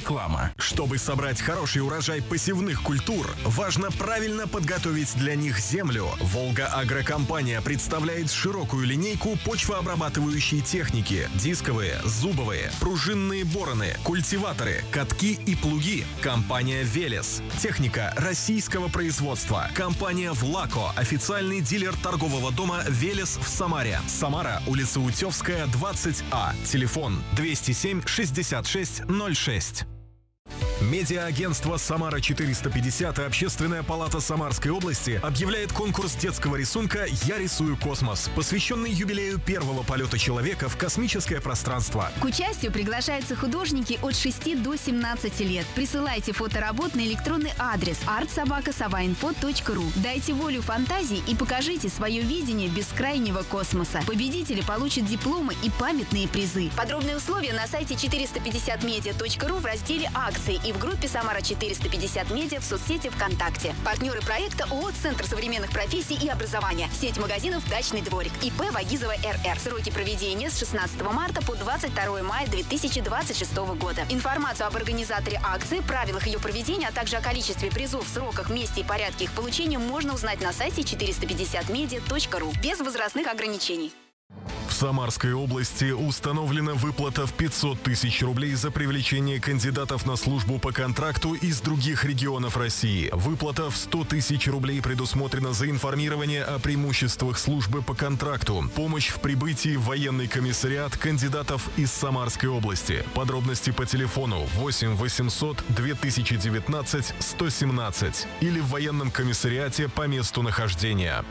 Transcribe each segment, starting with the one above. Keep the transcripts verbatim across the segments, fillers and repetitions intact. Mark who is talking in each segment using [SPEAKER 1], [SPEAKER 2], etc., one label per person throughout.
[SPEAKER 1] Реклама. Чтобы собрать хороший урожай посевных культур, важно правильно подготовить для них землю. Волга-Агрокомпания представляет широкую линейку почвообрабатывающей техники: дисковые, зубовые, пружинные бороны, культиваторы, катки и плуги. Компания «Велес». Техника российского производства. Компания «Влако», официальный дилер торгового дома «Велес» в Самаре. Самара, улица Утевская, двадцать А. Телефон двести семь шестьдесят шесть ноль шесть. Медиа-агентство «Самара четыреста пятьдесят» и Общественная палата Самарской области объявляет конкурс детского рисунка «Я рисую космос», посвященный юбилею первого полета человека в космическое пространство.
[SPEAKER 2] К участию приглашаются художники от шести до семнадцати лет. Присылайте фоторабот на электронный адрес арт собака саваинфо точка ру. Дайте волю фантазии и покажите свое видение бескрайнего космоса. Победители получат дипломы и памятные призы. Подробные условия на сайте четыреста пятьдесят медиа точка ру в разделе «Акции» и в группе «Самара четыреста пятьдесят медиа» в соцсети ВКонтакте. Партнеры проекта ООО «Центр современных профессий и образования», сеть магазинов «Дачный дворик», ИП Вагизова РР. Сроки проведения с шестнадцатого марта по двадцать второе мая две тысячи двадцать шестого года. Информацию об организаторе акции, правилах ее проведения, а также о количестве призов, сроках, месте и порядке их получения можно узнать на сайте четыреста пятьдесят медиа точка ру без возрастных ограничений.
[SPEAKER 1] В Самарской области установлена выплата в пятьсот тысяч рублей за привлечение кандидатов на службу по контракту из других регионов России. Выплата в сто тысяч рублей предусмотрена за информирование о преимуществах службы по контракту, помощь в прибытии в военный комиссариат кандидатов из Самарской области. Подробности по телефону восемь восемьсот две тысячи девятнадцать сто семнадцать или в военном комиссариате по месту нахождения.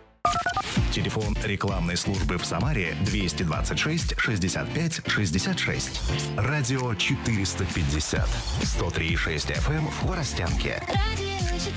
[SPEAKER 3] Телефон рекламной службы в Самаре двести двадцать шесть шестьдесят пять шестьдесят шесть. Радио четыреста пятьдесят. сто три и шесть эф эм в Хворостянке.